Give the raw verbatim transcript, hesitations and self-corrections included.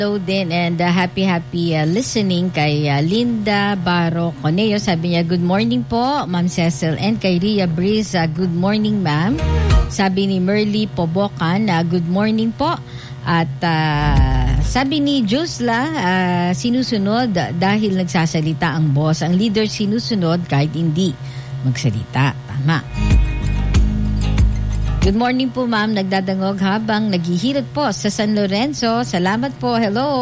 Hello din and uh, happy happy uh, listening kay uh, Linda Baro Coneo. Sabi niya, good morning po, Ma'am Cecil, and kay Ria Breeze, uh, good morning, ma'am. Sabi ni Merly Pobokan, uh, good morning po. At uh, sabi ni Josla, uh, sinusunod dahil nagsasalita ang boss. Ang leader sinusunod kahit hindi magsalita. Tama. Good morning po, ma'am. Nagdadangog habang naghihirot po sa San Lorenzo. Salamat po. Hello.